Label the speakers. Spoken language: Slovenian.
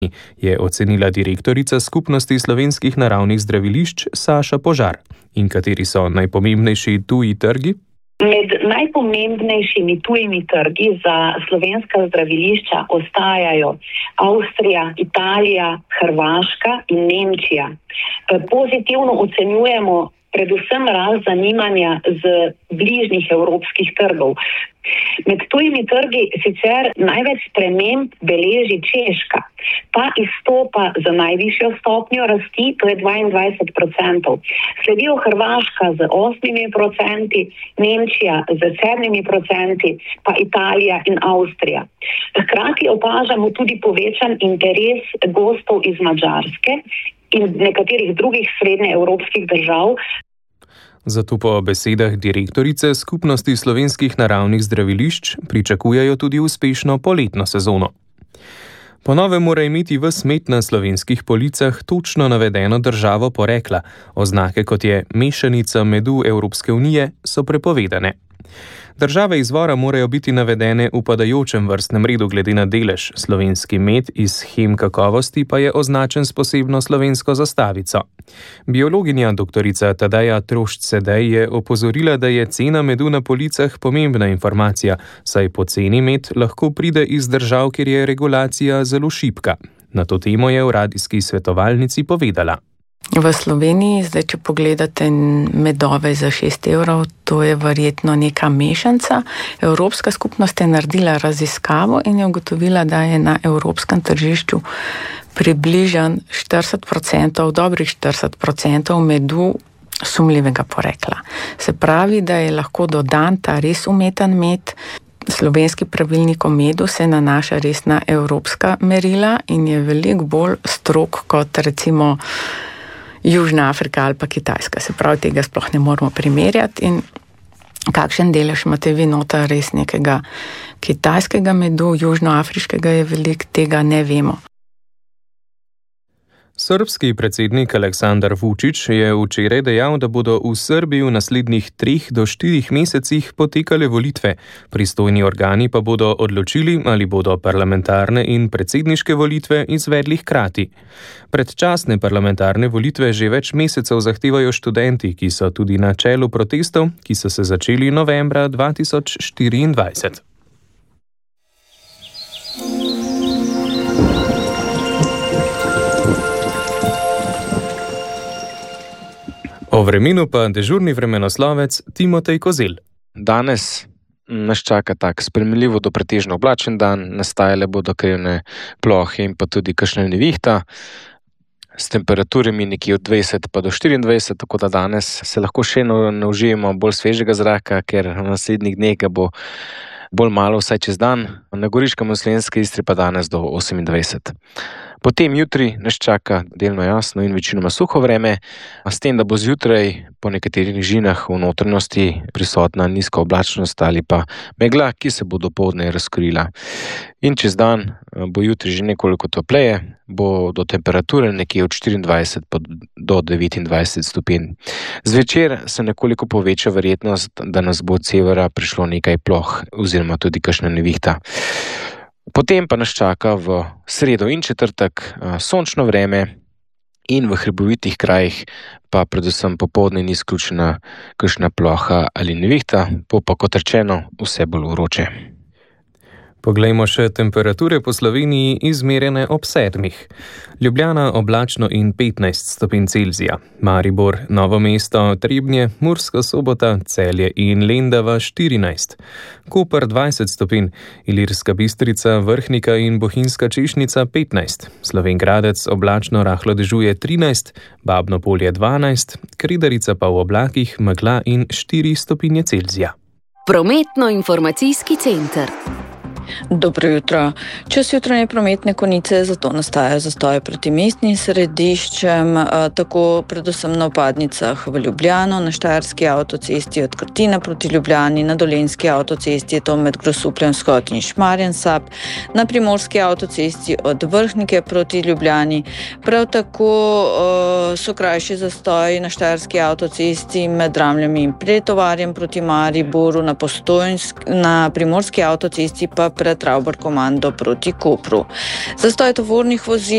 Speaker 1: je ocenila direktorica Skupnosti slovenskih naravnih zdravilišč Saša Požar. In kateri so najpomembnejši tuji trgi?
Speaker 2: Med najpomembnejšimi tujimi trgi za slovenska zdravilišča ostajajo Avstrija, Italija, Hrvaška in Nemčija. Pozitivno ocenjujemo predvsem rast zanimanja z bližnjih evropskih trgov. Med tujimi trgi sicer največ sprememb beleži Češka. Ta izstopa za najvišjo stopnjo rasti, to je 22%. Sledijo Hrvaška z 8%, Nemčija z 7%, pa Italija in Avstrija. Hkrati opažamo tudi povečan interes gostov iz Madžarske in nekaterih drugih srednjeevropskih držav.
Speaker 1: Zato po besedah direktorice Skupnosti slovenskih naravnih zdravilišč pričakujejo tudi uspešno poletno sezono. Po novem mora imeti ves med na slovenskih policah točno navedeno državo porekla. Oznake, kot je mešanica medu Evropske unije, so prepovedane. Države izvora morajo biti navedene v padajočem vrstnem redu glede na delež. Slovenski med iz shem kakovosti pa je označen s posebno slovensko zastavico. Biologinja doktorica Tadeja Trošt-Sedej je opozorila, da je cena medu na policah pomembna informacija, saj poceni med lahko pride iz držav, kjer je regulacija zelo šibka. Na to temo je v radijski svetovalnici povedala.
Speaker 3: V Sloveniji, zdaj če pogledate medove za 6 evrov, to je verjetno neka mešanca. Evropska skupnost je naredila raziskavo in je ugotovila, da je na evropskem tržišču približan 40%, dobrih 40% medu sumljivega porekla. Se pravi, da je lahko dodan ta res umeten med. Slovenski pravilnik o medu se nanaša res na evropska merila in je veliko bolj strog kot recimo Južna Afrika ali pa Kitajska. Se pravi, tega sploh ne moramo primerjati. In kakšen delež imate vi nota res nekega kitajskega medu, južnoafriškega je veliko, tega ne vemo.
Speaker 1: Srbski predsednik Aleksandar Vučić je včeraj dejal, da bodo v Srbiji v naslednjih 3 do 4 mesecih potekale volitve. Pristojni organi pa bodo odločili, ali bodo parlamentarne in predsedniške volitve izvedli hkrati. Predčasne parlamentarne volitve že več mesecev zahtevajo študenti, ki so tudi na čelu protestov, ki so se začeli novembra 2024. O vremenu pa dežurni vremenoslovec Timotej Kozelj.
Speaker 4: Danes nas čaka tak sprejemljivo do pretežno oblačen dan, nastajale bodo krivne plohe in pa tudi kakšna nevihta s temperaturami nekje od 20 pa do 24, tako da danes se lahko še naužijemo bolj svežega zraka, ker v naslednjih dneh ga bo bolj malo vsaj čez dan, na Goriškem in Slovenski Istri pa danes do 28. Potem jutri nas čaka delno jasno in večinoma suho vreme, s tem, da bo zjutraj po nekaterih nižinah v notranjosti prisotna nizka oblačnost ali pa megla, ki se bo dopoldne razkrila. In čez dan bo jutri že nekoliko topleje, bo do temperature nekje od 24 do 29 stopinj. Zvečer se nekoliko poveča verjetnost, da nas bo od severa prišlo nekaj ploh oziroma tudi kakšna nevihta. Potem pa nas čaka v sredo in četrtek sončno vreme in v hribovitih krajih pa predvsem popoldne ni izključena kakšna ploha ali nevihta, bo pa kot rečeno vse bolj vroče.
Speaker 1: Poglejmo še temperature po Sloveniji izmerjene ob 7. Ljubljana oblačno in 15 stopinj Celzija, Maribor, Novo mesto, Trebnje, Murska Sobota, Celje in Lendava 14, Koper 20 stopinj, Ilirska Bistrica, Vrhnika in Bohinjska Češnica 15, Slovenj Gradec oblačno rahlo dežuje 13, Babno Polje 12, Kredarica pa v oblakih megla in 4 stopinje Celzija.
Speaker 5: Prometno-informacijski center.
Speaker 6: Dobro jutro. Čas jutranje prometne konice, zato nastajajo zastoje proti mestnim središčem, tako predvsem na vpadnicah v Ljubljano, na Štajerski avtocesti od Krtina proti Ljubljani, na Dolenjski avtocesti je to med Grosupljem vzhod in Šmarjem Sap, na Primorski avtocesti od Vrhnike proti Ljubljani. Prav tako so krajši zastoji na Štajerski avtocesti med Dramljami in Pretovarjem proti Mariboru, na Primorski avtocesti pa pred Ravbar komando proti Kopru. Zastoj tovornih vozil